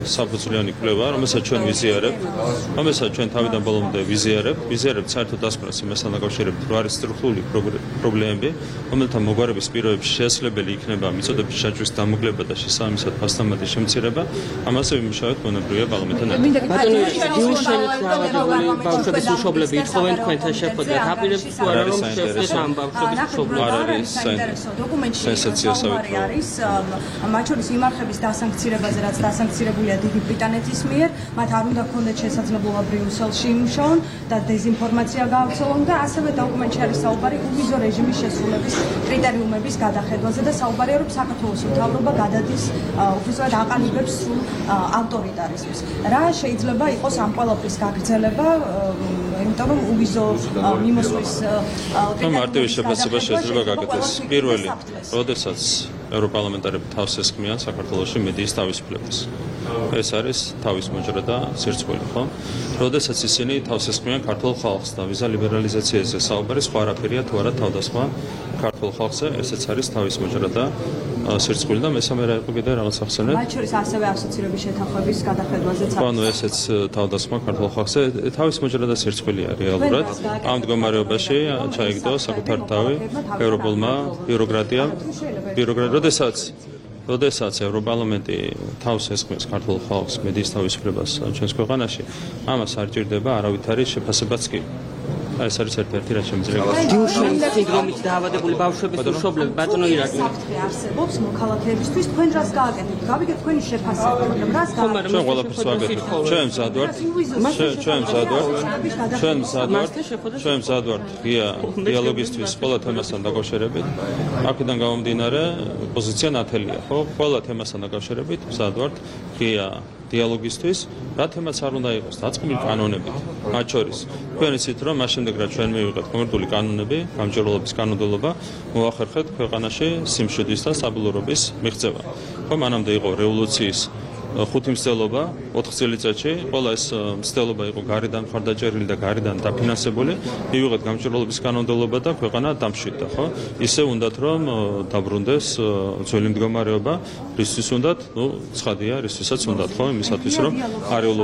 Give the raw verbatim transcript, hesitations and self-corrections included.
საფუძვლიანი კვლევა, რომელსაც ჩვენ ვიზიარებთ, რომელსაც ჩვენ თავიდან ბოლომდე ვიზიარებთ, ვიზიარებთ საერთოდ დასკვნას იმასთან დაკავშირებით, რომ არის სტრუქტურული პრობლემები, რომელთა მოგვარების პირობებში შესაძლებელი იქნება მიწოდების ჯაჭვის დამოკლება და შესაბამისად ფასდამატის შემცირება, ამაზე ვიმუშავებთ მონებრივია პარლამენტთან ერთად. ბავშვების მშობლები ითხოვენ თქვენთან შეხვედრა. აპირებს თუ არა რომ შევხვდეთ ამ ბავშვების მშობლებს? არ არის საინტერესო დოკუმენტში საუბარი არის მათ შორის იმარხების დასანქცირებაზე, რაც დასანქცირებულია დიდი ბრიტანეთის მიერ, მათ არ უნდა ჰქონდეთ შესაძლებლობა ბრიუსელში იმუშაონ და დეზინფორმაცია გაავრცელონ და ასევე დოკუმენტში არის საუბარი უვიზო რეჟიმის შესრულების კრიტერიუმების გადახედვაზე და საუბარია რომ საქართველოს მთავრობა გადადის უბრალოდ აყალიბებს სრულ ავტორიტარიზმს. რა შეიძლება იყოს ამ ყველაფრის გაგრძელება, იმიტომ რომ უვიზო მიმოსვლის მარტივი შეფასება შეიძლება გაკეთდეს. პირველი, როდესაც ევროპარლამენტარები თავს ესხმიან საქართველოში მედიის თავისუფლებას. ეს არის თავის მოჭრა და სირცხვილი, ხო? როდესაც ისინი თავს ესხმიან ქართულ ხალხს და ვიზა ლიბერალიზაციაზე საუბარი სხვა არაფერია თუ არა თავდასხმა ქართულ ხალხზე, ესეც არის თავის მოჭრა და სირცხვილი და მესამე რა იყო კიდე რაღაც ახსენეთ? მათ შორის ასევე ასოცირების შეთანხმების გადახედვაზეც არის. ანუ ესეც თავდასხმა ქართულ ხალხზე, თავის მოჭრა და სირცხვილია რეალურად. ამ მდგომარეობაში ჩაიგდო საკუთარ თავი ევროპულმა ბიუროკრატიამ, ბიუროკრატია, როდესაც როდესაც ევროპარლამენტი თავს ესხმის ქართულ ხალხს მედიის თავისუფლებას ჩვენს ქვეყანაში, ამას არ ჭირდება არავითარი შეფასებაც კი. ეს არის ერთ-ერთი რაც შემიძლია. დიუშენის სინდრომით დაავადებული ბავშვების მშობლები ბატონო ირაკლი. საფრთხე არსებობს მოქალაქეებისთვის, თქვენ რას გააკეთებთ? გავიგეთ თქვენი შეფასება, მაგრამ რას გააკეთებთ? ჩვენ ყველაფერს ვაკეთებთ. ჩვენ მზად ვართ. ჩვენ მზად ვართ. ჩვენ მზად ვართ. ჩვენ მზად ვართ ღია დიალოგისთვის ყველა თემასთან დაკავშირებით. აქედან გამომდინარე პოზიცია ნათელია, ხო? ყველა თემასთან დაკავშირებით მზად ვართ ღია დიალოგისთვის, რა თემაც არ უნდა იყოს, დაწყობილი კანონებით. მათ შორის თქვენ იცით რომ მას შემდეგ რაც ჩვენ მივიღეთ კონკრეტული კანონები, გამჭვირვალობის კანონმდებლობა, მოახერხეთ ქვეყანაში სიმშვიდის და სტაბილურობის მიღწევა. ხო, მანამდე იყო რევოლუციის ხუთი მცდელობა ოთხ წელიწადში, ყველა ეს მცდელობა იყო გარედან მხარდაჭერილი და გარედან დაფინანსებული. მივიღეთ გამჭვირვალობის კანონმდებლობა და ქვეყანა დამშვიდდა, ხო? ისე უნდათ რომ დაბრუნდეს ძველი მდგომარეობა, რისთვის უნდათ? ნუ ცხადია, რისთვისაც უნდათ, ხო? იმისათვის რომ არეულობა